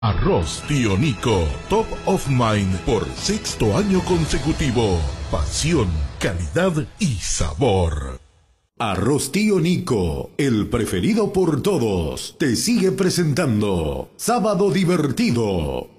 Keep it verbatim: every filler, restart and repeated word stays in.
Arroz Tío Nico, Top of Mind por sexto año consecutivo. Pasión, calidad y sabor. Arroz Tío Nico, el preferido por todos, te sigue presentando Sábado Divertido.